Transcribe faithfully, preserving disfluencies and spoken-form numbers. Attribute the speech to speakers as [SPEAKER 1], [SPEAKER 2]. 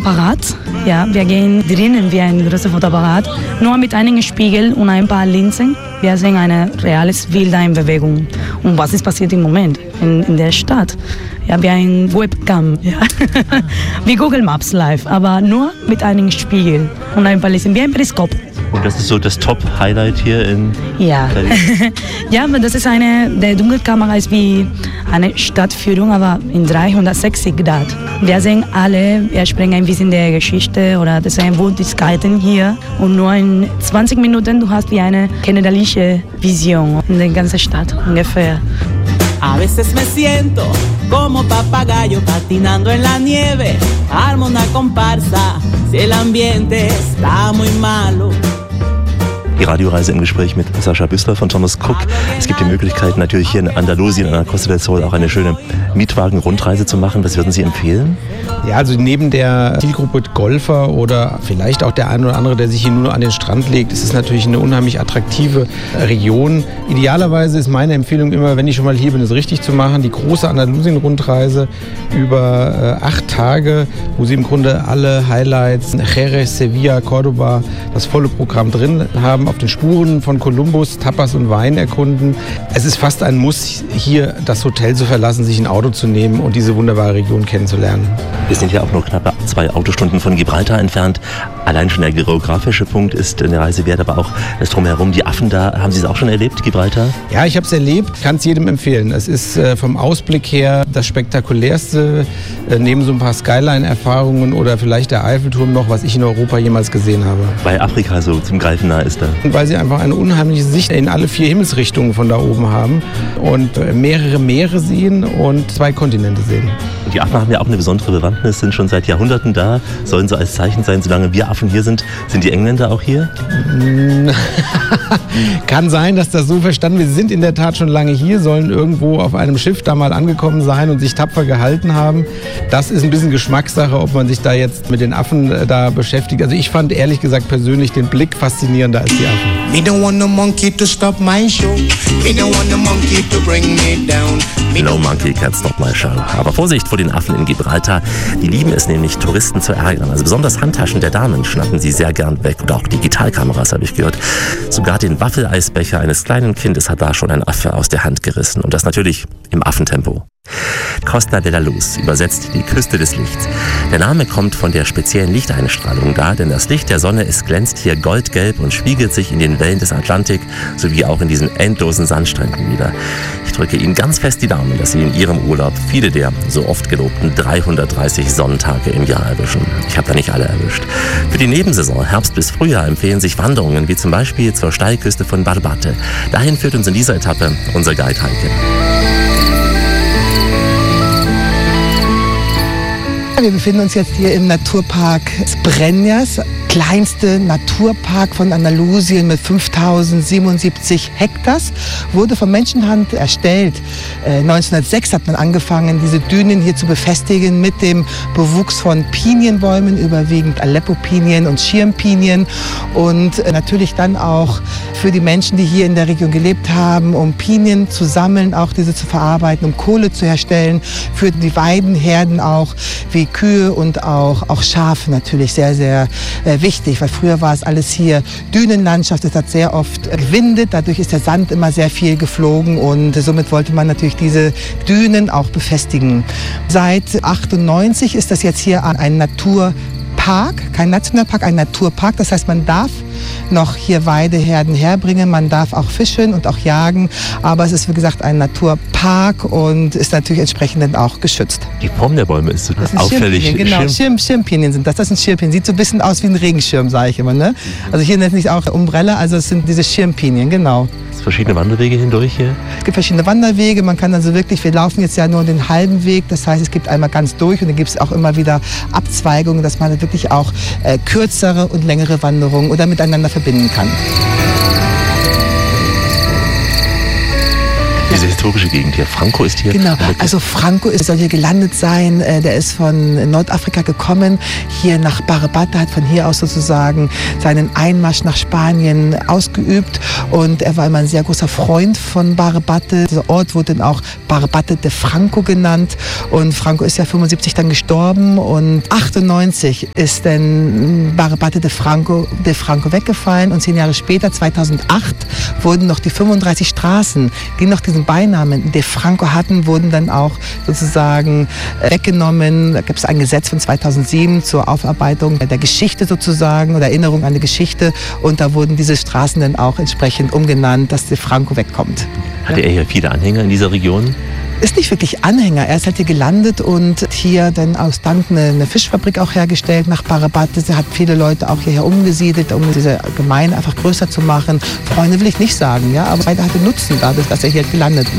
[SPEAKER 1] Fotoapparat. Ja, wir gehen drinnen wie ein großer Fotoapparat, nur mit einigen Spiegeln und ein paar Linsen. Wir sehen eine reales Bilder in Bewegung. Und was ist passiert im Moment in, in der Stadt? Ja, wie ein Webcam, ja. Wie Google Maps live, aber nur mit einigen Spiegeln und ein paar Linsen, wie ein Periskop.
[SPEAKER 2] Und das ist so das Top-Highlight hier in
[SPEAKER 1] Ja, ja, aber das ist eine, der Dunkelkamera ist wie eine Stadtführung, aber in dreihundertsechzig Grad. Wir sehen alle, wir sprechen ein bisschen der Geschichte oder das sind Wohnlichkeiten hier und nur in zwanzig Minuten du hast wie eine generalische Vision in der ganzen Stadt ungefähr.
[SPEAKER 3] A veces me siento como papagayo patinando en la nieve, armo una comparsa si el ambiente está muy malo.
[SPEAKER 2] Die Radioreise im Gespräch mit Sascha Büssler von Thomas Cook. Es gibt die Möglichkeit, natürlich hier in Andalusien, an der Costa del Sol, auch eine schöne Mietwagen-Rundreise zu machen. Was würden Sie empfehlen?
[SPEAKER 4] Ja, also neben der Zielgruppe Golfer oder vielleicht auch der eine oder andere, der sich hier nur an den Strand legt, ist es natürlich eine unheimlich attraktive Region. Idealerweise ist meine Empfehlung immer, wenn ich schon mal hier bin, es richtig zu machen, die große Andalusien-Rundreise über äh, acht Tage, wo Sie im Grunde alle Highlights, Jerez, Sevilla, Cordoba, das volle Programm drin haben, auf den Spuren von Kolumbus, Tapas und Wein erkunden. Es ist fast ein Muss, hier das Hotel zu verlassen, sich ein Auto zu nehmen und diese wunderbare Region kennenzulernen.
[SPEAKER 2] Wir sind ja auch nur knappe zwei Autostunden von Gibraltar entfernt. Allein schon der geografische Punkt ist eine Reise wert, aber auch das Drumherum, die Affen da. Haben Sie es auch schon erlebt, Gibraltar?
[SPEAKER 4] Ja, ich habe es erlebt, kann es jedem empfehlen. Es ist äh, vom Ausblick her das spektakulärste, äh, neben so ein paar Skyline-Erfahrungen oder vielleicht der Eiffelturm noch, was ich in Europa jemals gesehen habe.
[SPEAKER 2] Weil Afrika so zum Greifen nah ist da.
[SPEAKER 4] Weil sie einfach eine unheimliche Sicht in alle vier Himmelsrichtungen von da oben haben und äh, mehrere Meere sehen und zwei Kontinente sehen.
[SPEAKER 2] Und die Affen haben ja auch eine besondere Bewandtnis, sind schon seit Jahrhunderten da, sollen so als Zeichen sein, solange wir Affen hier sind. Sind die Engländer auch hier?
[SPEAKER 4] Kann sein, dass das so verstanden wird. Sie sind in der Tat schon lange hier, sollen irgendwo auf einem Schiff da mal angekommen sein und sich tapfer gehalten haben. Das ist ein bisschen Geschmackssache, ob man sich da jetzt mit den Affen äh, da beschäftigt. Also ich fand ehrlich gesagt persönlich den Blick faszinierender als die Affen.
[SPEAKER 5] Me don't want no monkey to stop my show. Me don't want no monkey to bring me down.
[SPEAKER 2] No monkey can stop my show. Aber Vorsicht vor den Affen in Gibraltar. Die lieben es nämlich, Touristen zu ärgern. Also besonders Handtaschen der Damen schnappen sie sehr gern weg. Oder auch Digitalkameras, habe ich gehört. Sogar den Waffeleisbecher eines kleinen Kindes hat da schon ein Affe aus der Hand gerissen. Und das natürlich im Affentempo. Costa de la Luz, übersetzt die Küste des Lichts. Der Name kommt von der speziellen Lichteinstrahlung da, denn das Licht der Sonne, es glänzt hier goldgelb und spiegelt sich in den Wellen des Atlantik sowie auch in diesen endlosen Sandstränden wieder. Ich drücke Ihnen ganz fest die Daumen, dass Sie in Ihrem Urlaub viele der so oft gelobten dreihundertdreißig Sonnentage im Jahr erwischen. Ich habe da nicht alle erwischt. Für die Nebensaison, Herbst bis Frühjahr, empfehlen sich Wanderungen wie zum Beispiel zur Steilküste von Barbate. Dahin führt uns in dieser Etappe unser Guide Heike.
[SPEAKER 6] Wir befinden uns jetzt hier im Naturpark Breñas, kleinste Naturpark von Andalusien mit fünftausendsiebenundsiebzig Hektar, wurde von Menschenhand erstellt. Äh, neunzehnhundertsechs hat man angefangen, diese Dünen hier zu befestigen mit dem Bewuchs von Pinienbäumen, überwiegend Aleppo-Pinien und Schirmpinien und äh, natürlich dann auch für die Menschen, die hier in der Region gelebt haben, um Pinien zu sammeln, auch diese zu verarbeiten, um Kohle zu herstellen, für die Weidenherden auch, wie Kühe und auch, auch Schafe natürlich sehr, sehr äh, wichtig, weil früher war es alles hier Dünenlandschaft, es hat sehr oft gewindet, dadurch ist der Sand immer sehr viel geflogen und somit wollte man natürlich diese Dünen auch befestigen. Seit achtundneunzig ist das jetzt hier ein Naturpark, kein Nationalpark, ein Naturpark, das heißt man darf noch hier Weideherden herbringen. Man darf auch fischen und auch jagen, aber es ist wie gesagt ein Naturpark und ist natürlich entsprechend dann auch geschützt.
[SPEAKER 2] Die Form der Bäume ist so auffällig.
[SPEAKER 6] Schirmpinien, genau, Schirm, Schirmpinien sind das. Das sind Schirmpinien. Sieht so ein bisschen aus wie ein Regenschirm, sage ich immer. Ne? Also hier nennt sich auch Umbrella, also es sind diese Schirmpinien, genau.
[SPEAKER 2] Es gibt verschiedene Wanderwege hindurch hier?
[SPEAKER 6] Es gibt verschiedene Wanderwege. Man kann also wirklich, wir laufen jetzt ja nur den halben Weg, das heißt, es gibt einmal ganz durch und dann gibt es auch immer wieder Abzweigungen, dass man wirklich auch äh, kürzere und längere Wanderungen oder miteinander verbinden kann.
[SPEAKER 2] diese historische Gegend hier. Franco ist hier.
[SPEAKER 6] Genau, also Franco ist, soll hier gelandet sein. Der ist von Nordafrika gekommen, hier nach Barbate, hat von hier aus sozusagen seinen Einmarsch nach Spanien ausgeübt. Und er war immer ein sehr großer Freund von Barbate. Dieser Ort wurde dann auch Barbate de Franco genannt. Und Franco ist ja fünfundsiebzig dann gestorben. Und achtundneunzig ist dann Barbate de Franco, de Franco weggefallen. Und zehn Jahre später, zweitausendacht, wurden noch die fünfunddreißig Straßen, die noch diesen Beinamen de Franco hatten, wurden dann auch sozusagen weggenommen. Da gibt es ein Gesetz von zweitausendsieben zur Aufarbeitung der Geschichte sozusagen oder Erinnerung an die Geschichte. Und da wurden diese Straßen dann auch entsprechend umgenannt, dass de Franco wegkommt.
[SPEAKER 2] Hatte er hier viele Anhänger in dieser Region?
[SPEAKER 6] Ist nicht wirklich Anhänger. Er ist halt hier gelandet und hier dann aus Dank eine, eine Fischfabrik auch hergestellt nach Barbate. Er hat viele Leute auch hierher umgesiedelt, um diese Gemeinde einfach größer zu machen. Freunde will ich nicht sagen, ja, aber er hatte Nutzen dadurch, dass er hier gelandet ist.